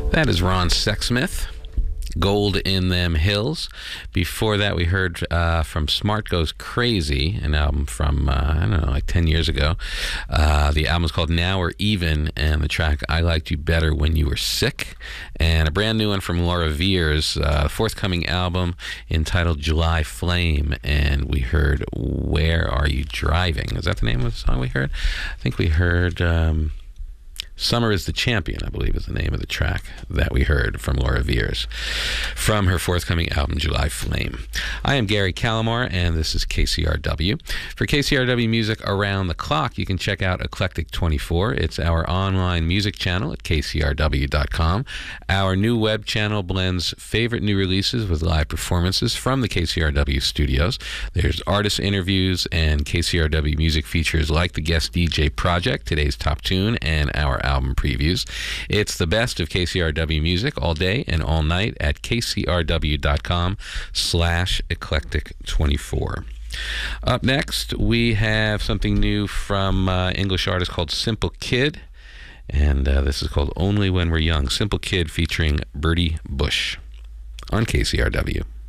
That is Ron Sexsmith, Gold in Them Hills. Before that, we heard from Smart Goes Crazy, an album from, I don't know, like 10 years ago. The album is called Now or Even, and the track I Liked You Better When You Were Sick. And a brand new one from Laura Veirs, forthcoming album entitled July Flame. And we heard Where Are You Driving? Is that the name of the song we heard? I think we heard... Summer is the Champion, I believe, is the name of the track that we heard from Laura Veirs from her forthcoming album, July Flame. I am Gary Calamar, and this is KCRW. For KCRW music around the clock, you can check out Eclectic 24. It's our online music channel at kcrw.com. Our new web channel blends favorite new releases with live performances from the KCRW studios. There's artist interviews and KCRW music features like the Guest DJ Project, today's top tune, and our album previews. It's the best of KCRW music all day and all night at kcrw.com/eclectic24. Up next, we have something new from English artist called Simple Kid, and this is called Only When We're Young. Simple Kid featuring Bertie Bush on KCRW.